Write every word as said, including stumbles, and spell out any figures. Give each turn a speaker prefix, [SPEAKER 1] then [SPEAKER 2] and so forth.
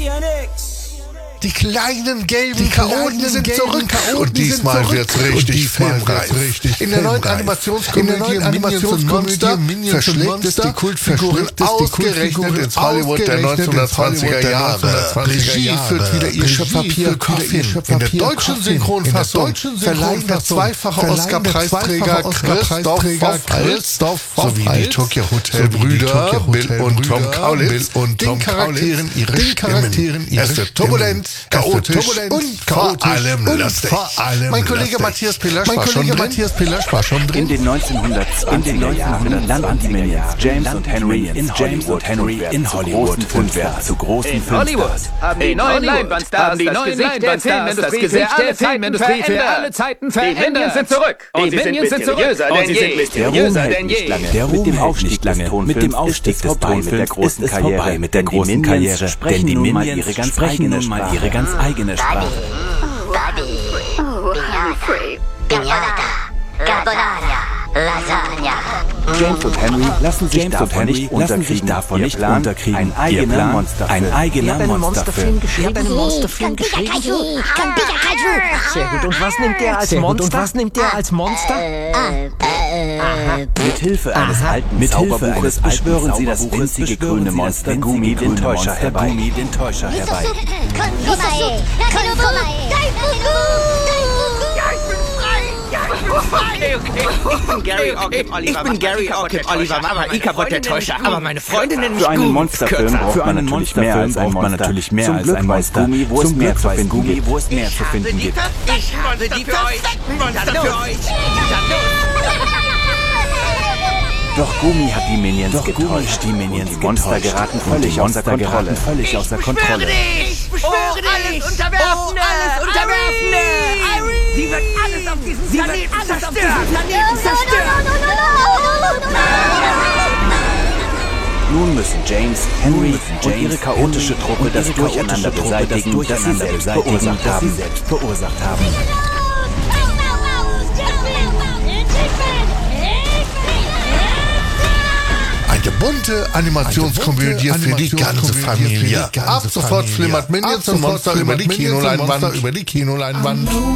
[SPEAKER 1] Die kleinen gelben Chaoten sind zurück und diesmal wird's richtig filmreif. In der neuen Animationskomödie Animationsmonster verschlägt es die Kultfiguren ausgerechnet ins Hollywood der neunzehnhundertzwanziger Jahre. Regie führt wieder ihr Schöpfer Pierre Coffin. In der deutschen Synchronfassung verleihen der zweifache Oscar-Preisträger Christoph Waltz sowie die Tokyo Hotel Brüder Bill und Tom Kaulitz den Charakteren ihre Stimmen. Es wird turbulent, chaotisch und vor allem lustig. Mein Kollege Matthias Pilasch war schon drin. Matthias Pilasch war schon drin.
[SPEAKER 2] In den neunzehnhundertzwanziger Jahren landen die Minions James und Henry in Hollywood, Henry in Hollywood und werden zu großen Filmstars.
[SPEAKER 3] Haben die neuen Leinwandstars das Gesicht der Filmindustrie für alle Zeiten verändert. Die Minions sind zurück. Und sie sind mysteriöser denn je.
[SPEAKER 2] Der Ruhm hält nicht lange. Der Ruhm hält nicht lange. Mit dem Aufstieg des Tonfilms ist es vorbei mit der großen Karriere. Denn die Minions sprechen nun mal ihre ganz eigene Sprache. James und Henry lassen sich davon nicht unterkriegen. Davon nicht unterkriegen. Ein eigener Monsterfilm. Ein eigener Monsterfilm.
[SPEAKER 4] Ich habe einen Monsterfilm geschrieben. Sehr gut. Und was nimmt der als Monster? Und was nimmt der als Monster?
[SPEAKER 2] Mit Hilfe eines alten Zauberbuches beschwören sie das winzige grüne Monster Gumi den Täuscher herbei. Gumi den Täuscher herbei.
[SPEAKER 3] Okay, okay. Ich bin Gary Orkin Oliver. Ich bin Gary Orkin Oliver. Mama, Ika wird der Täuscher, aber meine Freundin nennt mich
[SPEAKER 2] Für einen Monsterfilm braucht man natürlich mehr als ein Monster. Natürlich mehr als ein Monster. Gumi, wo es mehr zu finden gibt. Wo es mehr zu finden gibt.
[SPEAKER 3] Ich habe die perfekten Monster für euch.
[SPEAKER 2] Doch Gumi hat die Minions Doch getäuscht. Die Minions die Monster geraten völlig außer Kontrolle. Völlig außer Kontrolle.
[SPEAKER 3] Ich beschwöre dich! Alles Unterwerfende! Alles Unterwerfende! Sie wird alles auf diesem Planeten zerstören! Planeten zerstören!
[SPEAKER 2] Nun müssen James, Henry und ihre chaotische Truppe das Durcheinander beseitigen, das sie selbst verursacht haben. selbst verursacht haben.
[SPEAKER 1] Eine bunte Animationskomödie für die ganze Familie. Ab sofort flimmert Minions und Monster über die Kinoleinwand.